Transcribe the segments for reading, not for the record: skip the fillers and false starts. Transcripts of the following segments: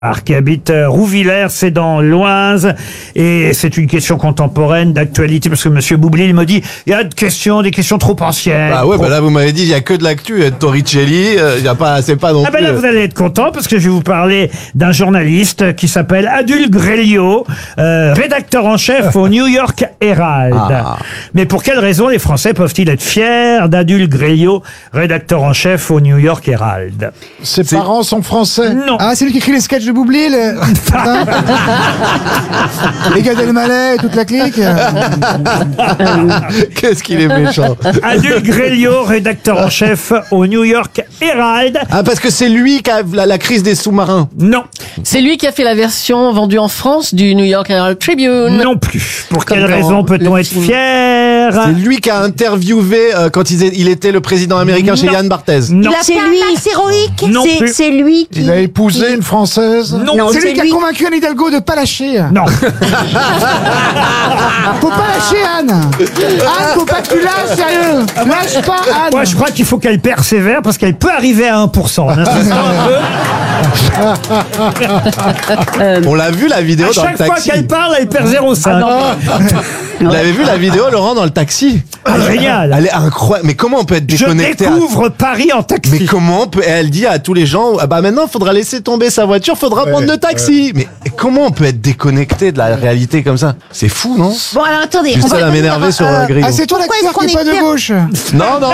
Qui habite Rouvillers, c'est dans l'Oise, et c'est une question contemporaine, d'actualité, parce que Monsieur Boublil me dit, il y a des questions trop anciennes. Ah ouais, bah là vous m'avez dit, il y a que de l'actu, Torricelli, il y a pas, c'est pas non plus. Ah ben là vous allez être content, parce que je vais vous parler d'un journaliste qui s'appelle Adul Grelio, rédacteur en chef au New York Herald. Ah. Mais pour quelle raison les Français peuvent-ils être fiers d'Adul Grelio, rédacteur en chef au New York Herald? Ses parents sont français. Non. Ah, c'est lui qui écrit les sketchs de Boublil. Hein les Gad Elmaleh et toute la clique. Qu'est-ce qu'il est méchant. Adul Grelio, rédacteur en chef au New York Herald. Ah, parce que c'est lui qui a la crise des sous-marins. Non, C'est lui qui a fait la version vendue en France du New York Herald Tribune. non plus. Pour Comme quelle dans raison peut-on le être film. fier? C'est lui qui a interviewé quand il était le président américain chez Non. Yann Barthès. Non, C'est lui. Héroïque. Non plus. C'est lui qui. Il a épousé une française. non, Non, C'est lui c'est qui a lui. convaincu Anne Hidalgo de pas lâcher. non. Faut pas lâcher Anne. Anne, faut pas que tu lâches, sérieux. Lâche pas Anne. Moi, je crois qu'il faut qu'elle persévère parce qu'elle peut arriver à 1%. Hein, ça sent un peu. On l'a vu la vidéo À dans le chaque fois taxi. qu'elle parle, elle perd 0,5. Vous l'avez vu la vidéo, Laurent, dans le taxi? Ah, génial. Elle est incroyable. Mais comment on peut être Je déconnecté découvre Paris en taxi. Mais comment on peut... Elle dit à tous les gens, ah bah maintenant, il faudra laisser tomber sa voiture, faudra prendre le taxi. Mais comment on peut être déconnecté de la réalité comme ça? C'est fou, non? Bon, alors attendez. Juste on va ça à revenir m'énerver sur Grillo. Ah, c'est toi Pourquoi l'acteur est-ce qui est qu'on pas est de gauche. Non, non.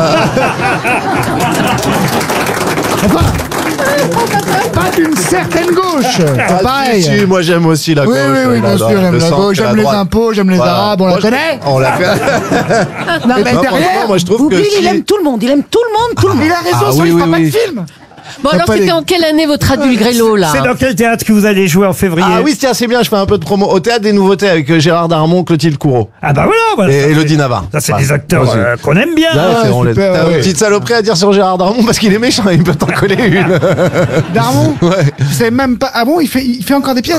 Pas d'une certaine gauche. C'est pareil. Si, moi j'aime aussi la Oui, gauche. oui, bien sûr, j'aime la gauche, j'aime les droite. impôts, j'aime les Voilà. arabes, on Moi, la connaît. On l'a fait. Non, mais Moi, derrière, franchement, moi je trouve que Boublil, il si- aime tout le monde. Il aime tout le monde, tout le monde. il a raison, Ah, sinon oui, il fera oui, pas de oui. film. Bon, alors pas c'était les- en quelle année votre Adul Grello, là? C'est dans quel théâtre que vous allez jouer en février? Ah oui, tiens, c'est bien, je fais un peu de promo. Au Théâtre des Nouveautés avec Gérard Darmon, Clotilde Courreau Ah bah voilà. et ça, Élodie c'est- Navarre. Ça, c'est Ouais. des acteurs Moi, qu'on aime bien. Là, c'est- on les- super, T'as ouais. une petite saloperie à dire sur Gérard Darmon parce qu'il est méchant, il peut t'en coller une. Darmon, Ouais. je savais même pas. Ah bon, il fait encore des pièces.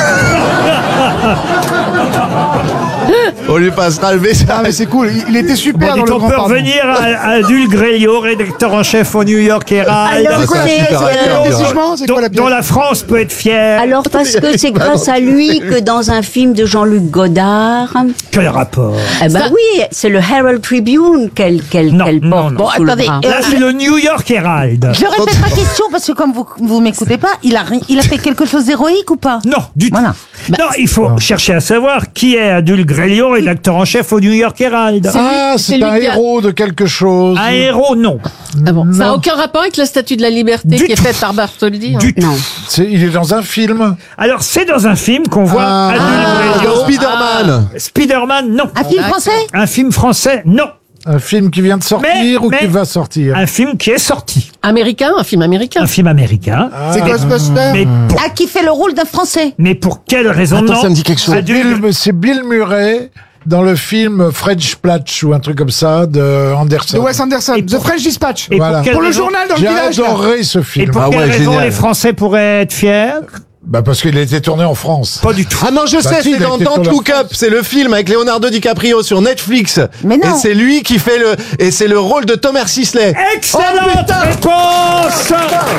On lui passera le message. Ah mais c'est cool, il était Bon, super dans dites, le on grand peut pardon. revenir à Adul Grelio, rédacteur en chef au New York Herald, Alors, C'est quoi la c'est un pièce super acteur, Le jugement, c'est dont, quoi la dont pièce la France peut être fière. Alors, parce que c'est grâce à lui que dans un film de Jean-Luc Godard. Quel rapport? Eh ben oui, c'est le Herald Tribune qu'elle Non, porte. non, non. Bon, attendez. Là, c'est le New York Herald. Je répète ma question parce que comme vous m'écoutez pas, il a fait quelque chose d'héroïque ou pas? Non, du tout. Voilà. Non, il faut chercher à savoir qui est Adul Grelio, rédacteur en chef au New York Herald. Ah, c'est c'est lui un qui a- héros de quelque chose. Un héros, non. Ah bon. Ça n'a Non. aucun rapport avec la Statue de la Liberté Du qui est tout. faite par Bartholdi. hein. Du tout. Non. Il est dans un film. Alors, c'est dans un film qu'on voit Adul Grelio. Spider-Man. Spider-Man, non. Un film français? Un film français, non. Un film qui vient de sortir ou mais- qui va sortir. Un film qui est sorti. Américain, un film américain. Un film américain. C'est Ghostbusters. Ah, qui fait le rôle d'un Français. Mais pour quelle raison? Attends, non. ça me dit quelque chose. Adul- C'est Bill Murray dans le film French Platch ou un truc comme ça de Anderson. De Wes Anderson, Et The pour- French Dispatch. Et Voilà. quelle Pour le raison- journal dans le J'ai village. là. adoré ce Et film. pour Ah quelle ouais, raison génial. les Français pourraient être fiers? Bah parce qu'il a été tourné en France. Pas du tout. Ah non, je sais, si, c'est il a dans été Don't sur Look Up, c'est le film avec Leonardo DiCaprio sur Netflix. Mais non. Et c'est lui qui fait et c'est le rôle de Thomas Sisley. Excellente réponse!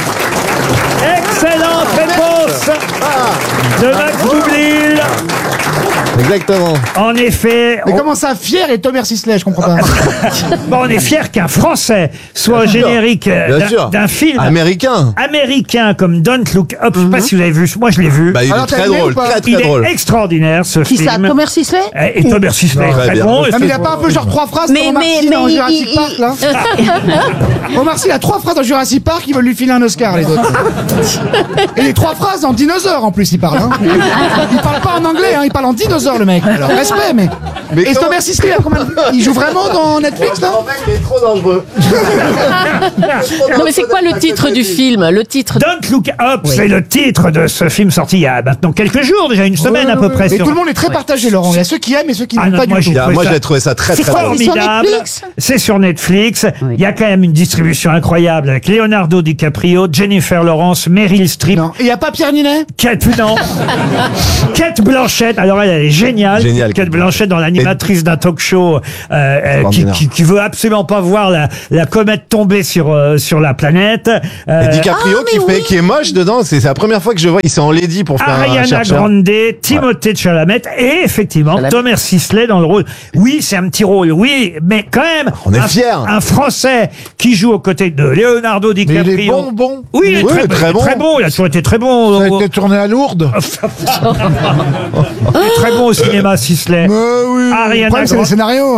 Excellente réponse de Max Boublil. Exactement. En effet, Mais comment ça, fier et Thomas Sisley, je comprends pas. on est fier qu'un Français soit au générique Bien sûr. d'un film Américain. américain comme Don't Look Up. Je sais pas si vous avez vu, moi je l'ai vu. Bah, il Alors, est t'as très aimé drôle, ou pas très Il très drôle. est extraordinaire ce Qui ça? film. Thomas Sisley? Et Thomas Sisley est Très très bien. bon. Non, mais il a pas un peu genre 3 phrases Mais- comme Omar mais- Sy dans mais Jurassic il- Park, là Omar Sy, il a 3 phrases dans Jurassic Park, ils veulent lui filer un Oscar, les autres. Et les 3 phrases en dinosaure, en plus, il parle. Hein. Il parle pas en anglais, hein, il parle en dinosaure, le mec. Alors, respect, mais... Mais Et comment- Thomas Sisley, il joue vraiment dans Netflix, là Le mec, il est trop dangereux. Non, mais c'est quoi le titre du film? Le titre. Don't Look Up, c'est le titre de ce film sorti il y a maintenant quelques jours, déjà une semaine à peu près. Et sur- tout le monde est très partagé, Laurent. Il y a ceux qui aiment et ceux qui Ah n'aiment non, pas moi, du tout. j'ai- Moi, j'ai trouvé ça très C'est très quoi, drôle. c'est sur formidable. Netflix? C'est sur Netflix. Il y a quand même une distribution incroyable avec Leonardo DiCaprio, Jennifer Lawrence, Meryl Streep, Non. Et il n'y a pas Pierre Ninet Kate Blanchett. Alors elle est génial. Génial. Kate Blanchett dans l'animatrice d'un talk show qui veut absolument pas voir la comète tomber sur la planète. Et DiCaprio qui est moche dedans, c'est la première fois que je vois, il s'est enlaidi pour faire un Ariana chercheur. Grande, Timothée Chalamet et effectivement Thomas Sisley dans le rôle. Oui, c'est un petit rôle, oui, mais quand même. On est fiers. Un Français qui joue aux côtés de Leonardo Mais DiCaprio. il est bon. Oui, il est Oui, très bon. Il a toujours été très bon. Ça a été tourné à Lourdes. Il est très bon au cinéma, Sisley. Oui. Le Ariana problème, c'est le Grande. scénario.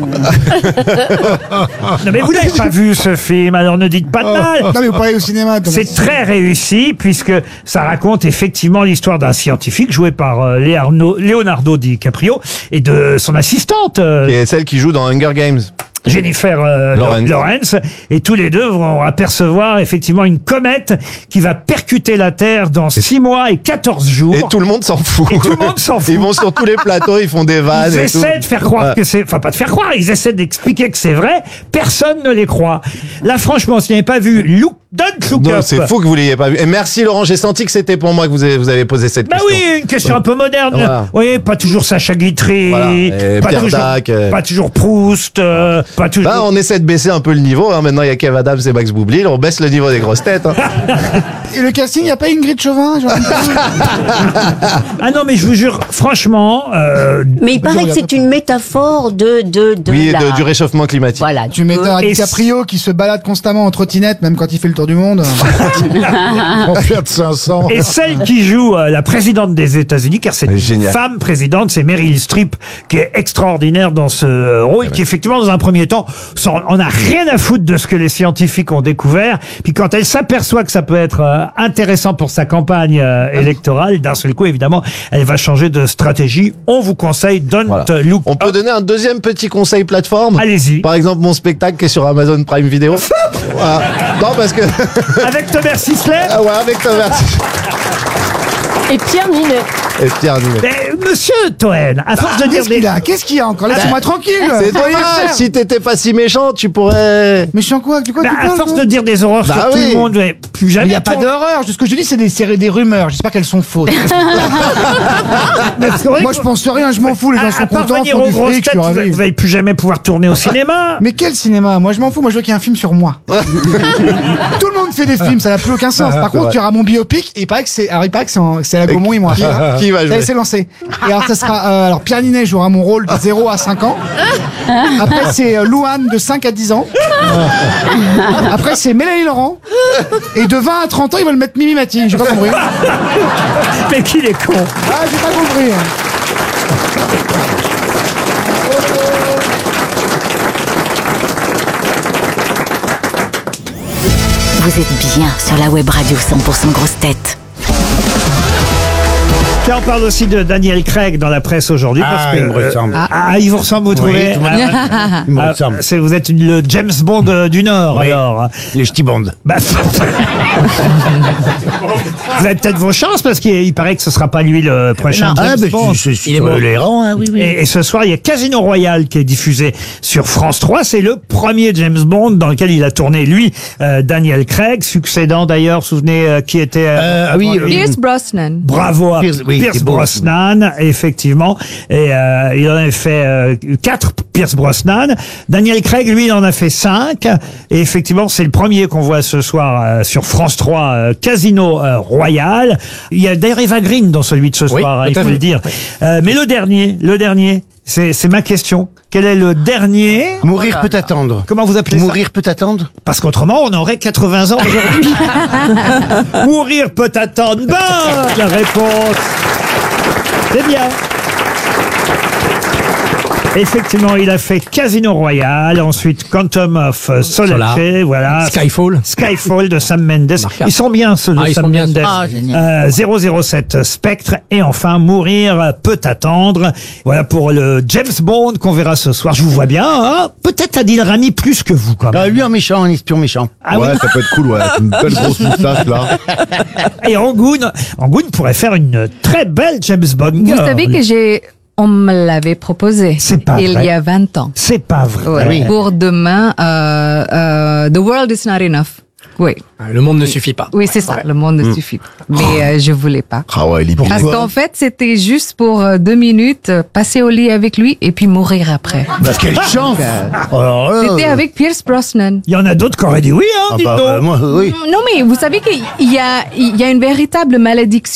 Non, mais vous n'avez pas vu ce film, alors ne dites pas de mal. Non, mais vous parlez au cinéma. Thomas. C'est très réussi puisque ça raconte effectivement l'histoire d'un scientifique joué par Leonardo DiCaprio et de son assistante Et celle qui joue dans Hunger Games. Jennifer Lawrence, et tous les deux vont apercevoir effectivement une comète qui va percuter la Terre dans 6 mois et 14 jours. Et tout le monde s'en fout. Et tout le monde s'en fout. Ils vont sur tous les plateaux, ils font des vannes Ils et tout. essaient de faire croire que c'est... Enfin, pas de faire croire, ils essaient d'expliquer que c'est vrai. Personne ne les croit. Là, franchement, si vous n'avez pas vu Don't Look Non, Up... c'est fou que vous l'ayez pas vu. Et merci Laurent, j'ai senti que c'était pour moi que vous avez posé cette Bah question. oui, une question un peu moderne. Voilà. Oui, pas toujours Sacha Guitry, Voilà. Et pas, Pierre toujours, Dac, pas toujours Proust, pas toujours... Bah, on essaie de baisser un peu le niveau. Hein. Maintenant, il y a Kev Adams et Max Boublil. On baisse le niveau des grosses têtes. Hein. Et le casting, il n'y a pas Ingrid Chauvin genre... Ah non, mais je vous jure, franchement... Mais il paraît que c'est une métaphore de Oui, la... du réchauffement climatique. Voilà. Tu mets un Et DiCaprio qui se balade constamment en trottinette, même quand il fait le tour du monde. En Fiat 500. Et celle qui joue la présidente des États-Unis, car c'est une Génial. femme présidente, c'est Meryl Streep, qui est extraordinaire dans ce rôle, qui effectivement, dans un premier temps, on n'a rien à foutre de ce que les scientifiques ont découvert. Puis quand elle s'aperçoit que ça peut être intéressant pour sa campagne électorale, d'un seul coup, évidemment, elle va changer de stratégie. On vous conseille Don't Look On peut Up. donner un deuxième petit conseil plateforme. Allez-y. Par exemple, mon spectacle qui est sur Amazon Prime Video. Voilà. Non, parce que... Avec Thomas Sisley. Ah ouais, avec Thomas. Et Pierre Ninet. Et Pierre Ninet. Mais, monsieur Toen, à force de dire Qu'est-ce qu'il a Qu'est-ce qu'il y a encore Laissez-moi tranquille. C'est Faut rien dommage, faire. si t'étais pas si méchant, tu pourrais... Méchant quoi Du quoi Bah, tu à parles, force toi de dire des horreurs Bah sur tout oui. le monde, mais plus Mais jamais. il n'y a pas d'horreur. Ce que je dis, c'est des rumeurs. J'espère qu'elles sont fausses. Moi, je pense rien. Je m'en fous. Les gens À sont part contents. venir font aux du grosses fric. Je têtes, suis ravi. vous n'allez plus jamais pouvoir tourner au cinéma. Mais quel cinéma Moi, je m'en fous. Moi, je veux qu'il y ait un film sur moi. Tout le monde fait des films. Ça n'a plus aucun sens. Par contre, il y aura mon biopic. Et il paraît que c'est à la Gaumont et moi. Qui va Ça y est, jouer c'est lancé. Et alors, ça sera. Alors, Pierre Ninet jouera mon rôle de 0 à 5 ans. Après, c'est Louane de 5 à 10 ans. Après, c'est Mélanie Laurent. Et de 20 à 30 ans, ils veulent mettre Mimi Mati. J'ai pas compris. Mais qu'il est con. Ah, j'ai pas compris. Vous êtes bien sur la web radio 100% grosse tête. Là, on parle aussi de Daniel Craig dans la presse aujourd'hui. parce que, il me ressemble. il vous ressemble, vous trouvez tout Ah, Il me ressemble. vous êtes le James Bond du Nord, alors. Les ch'tis bandes. Bah, vous avez peut-être vos chances, parce qu'il paraît que ce sera pas lui le prochain James Bond. je suis sur les rangs, hein, oui. Et ce soir, il y a Casino Royale qui est diffusé sur France 3. C'est le premier James Bond dans lequel il a tourné, lui, Daniel Craig, succédant d'ailleurs, souvenez qui était... Pierce Brosnan. Bravo à Pierce, oui, Pierce c'est beau. Brosnan, effectivement. Et il en a fait 4, Pierce Brosnan. Daniel Craig, lui, il en a fait 5. Et effectivement, c'est le premier qu'on voit ce soir sur France 3, Casino Royale. Il y a d'ailleurs Eva Green dans celui de ce soir, il faut le dire. Mais le dernier, c'est ma question. Quel est le dernier? Mourir peut attendre. Comment vous appelez ça? Mourir peut attendre. Parce qu'autrement, on aurait 80 ans aujourd'hui. Mourir peut attendre. Bonne réponse. C'est bien. Effectivement, il a fait Casino Royale, ensuite Quantum of Solace, voilà. Skyfall de Sam Mendes. Ils sont bien, ceux de Sam Mendes. Ah, génial. 007 Spectre, et enfin Mourir peut attendre. Voilà pour le James Bond qu'on verra ce soir. Je vous vois bien, hein. Peut-être Adil Rami plus que vous, quand même. Lui, un méchant, un espion méchant. Ah oui. ça peut être cool, ouais. Une belle grosse moustache, là. Et Angoun pourrait faire une très belle James Bond Vous girl. savez que on me l'avait proposé C'est pas il vrai. y a 20 ans. C'est pas vrai. Ouais. Pour demain, The World is Not Enough. Oui. Le monde ne suffit pas. Oui, c'est ça. Le monde ne suffit pas. Mais je voulais pas. Ah ouais, il est Parce qu'en fait, c'était juste pour 2 minutes, passer au lit avec lui et puis mourir après. Bah, quelle chance. Alors là, C'était avec Pierce Brosnan. Il y en a d'autres qui auraient dit oui, hein, dites donc. moi, oui. Non, mais vous savez qu'il y a une véritable malédiction